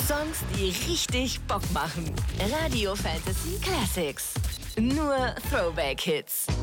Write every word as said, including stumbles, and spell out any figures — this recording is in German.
Songs, die richtig Bock machen. Radio Fantasy Classics. Nur Throwback-Hits.